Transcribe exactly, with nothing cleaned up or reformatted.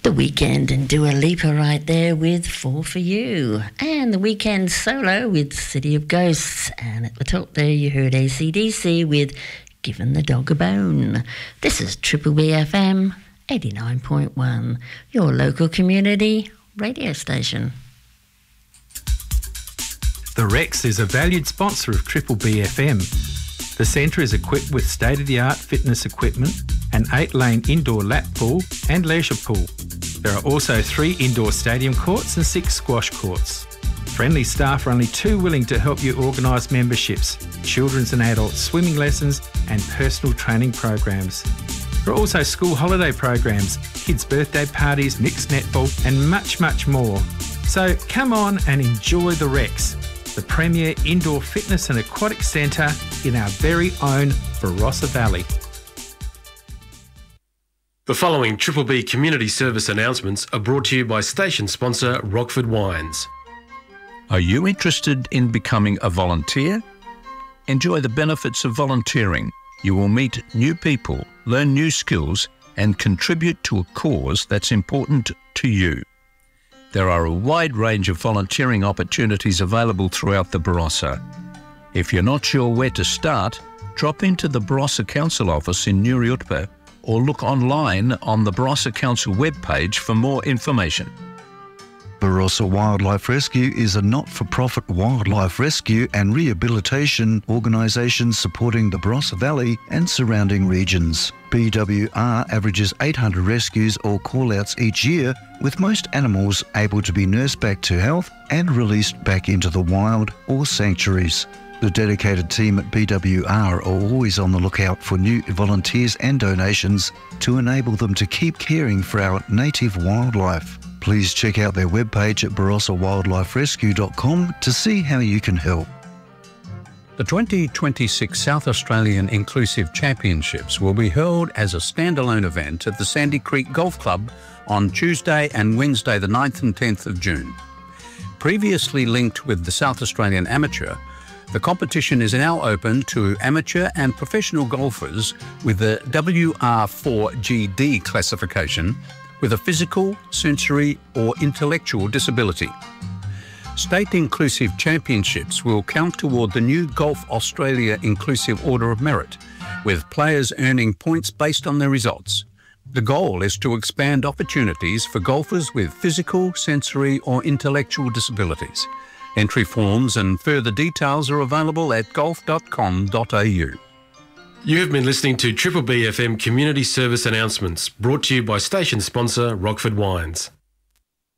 The Weekend and Dua Lipa right there with Fall For You. And The Weekend solo with City of Ghosts. And at the top there you heard A C D C with Giving the Dog a Bone. This is Triple B F M eighty-nine point one, your local community radio station. The Rex is a valued sponsor of Triple B F M. The centre is equipped with state-of-the-art fitness equipment, an eight-lane indoor lap pool and leisure pool. There are also three indoor stadium courts and six squash courts. Friendly staff are only too willing to help you organise memberships, children's and adult swimming lessons and personal training programs. There are also school holiday programs, kids' birthday parties, mixed netball and much, much more. So come on and enjoy the Rex, the premier indoor fitness and aquatic centre in our very own Barossa Valley. The following Triple B community service announcements are brought to you by station sponsor Rockford Wines. Are you interested in becoming a volunteer? Enjoy the benefits of volunteering. You will meet new people, learn new skills, and contribute to a cause that's important to you. There are a wide range of volunteering opportunities available throughout the Barossa. If you're not sure where to start, drop into the Barossa Council office in Nuriutpa or look online on the Barossa Council webpage for more information. Barossa Wildlife Rescue is a not-for-profit wildlife rescue and rehabilitation organisation supporting the Barossa Valley and surrounding regions. B W R averages eight hundred rescues or call-outs each year, with most animals able to be nursed back to health and released back into the wild or sanctuaries. The dedicated team at B W R are always on the lookout for new volunteers and donations to enable them to keep caring for our native wildlife. Please check out their webpage at barossa wildlife rescue dot com to see how you can help. The twenty twenty-six South Australian Inclusive Championships will be held as a standalone event at the Sandy Creek Golf Club on Tuesday and Wednesday the ninth and tenth of June. Previously linked with the South Australian Amateur, the competition is now open to amateur and professional golfers with the W R four G D classification with a physical, sensory or intellectual disability. State Inclusive Championships will count toward the new Golf Australia Inclusive Order of Merit, with players earning points based on their results. The goal is to expand opportunities for golfers with physical, sensory or intellectual disabilities. Entry forms and further details are available at golf dot com dot a u. You have been listening to Triple B F M community service announcements brought to you by station sponsor Rockford Wines.